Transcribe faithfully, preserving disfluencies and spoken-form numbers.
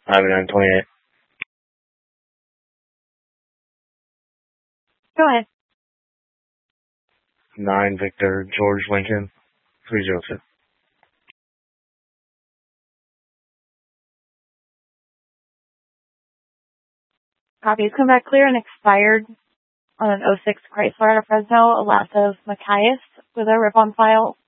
ninety-nine twenty-eight. Go ahead. nine Victor George Lincoln, three zero two. Copy. It's come back clear and expired on an oh six Chrysler out of Fresno, Elasso Machias with a rip on file.